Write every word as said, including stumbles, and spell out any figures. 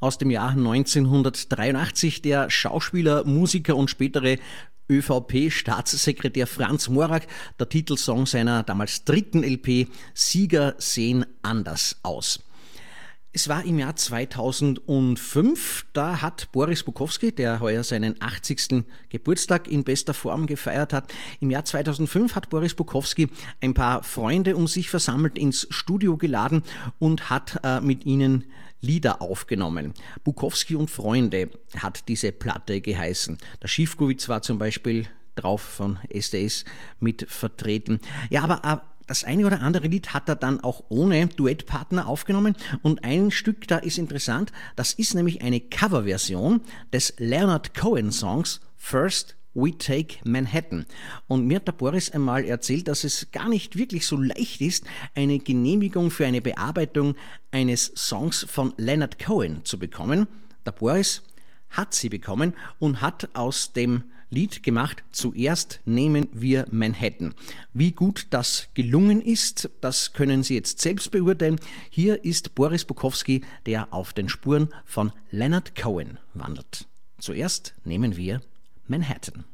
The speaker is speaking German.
aus dem Jahr neunzehnhundertdreiundachtzig. Der Schauspieler, Musiker und spätere ÖVP-Staatssekretär Franz Morak, der Titelsong seiner damals dritten L P Sieger sehen anders aus. Es war im Jahr zweitausendfünf, da hat Boris Bukowski, der heuer seinen achtzigsten Geburtstag in bester Form gefeiert hat, im Jahr zweitausendfünf hat Boris Bukowski ein paar Freunde um sich versammelt, ins Studio geladen und hat äh, mit ihnen Lieder aufgenommen. Bukowski und Freunde hat diese Platte geheißen. Der Schiefkowitz war zum Beispiel drauf von S D S mit vertreten. Ja, aber äh, das eine oder andere Lied hat er dann auch ohne Duettpartner aufgenommen und ein Stück da ist interessant, das ist nämlich eine Coverversion des Leonard Cohen Songs First We Take Manhattan. Und mir hat der Boris einmal erzählt, dass es gar nicht wirklich so leicht ist, eine Genehmigung für eine Bearbeitung eines Songs von Leonard Cohen zu bekommen. Der Boris hat sie bekommen und hat aus dem Lied gemacht, zuerst nehmen wir Manhattan. Wie gut das gelungen ist, das können Sie jetzt selbst beurteilen. Hier ist Boris Bukowski, der auf den Spuren von Leonard Cohen wandert. Zuerst nehmen wir Manhattan.